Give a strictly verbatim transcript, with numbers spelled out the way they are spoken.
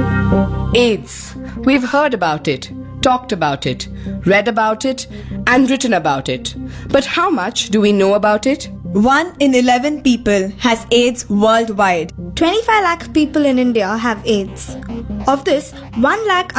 AIDS. We've heard about it, talked about it, read about it, and written about it. But how much do we know about it? One in eleven people has AIDS worldwide. twenty-five lakh people in India have AIDS. Of this, one lakh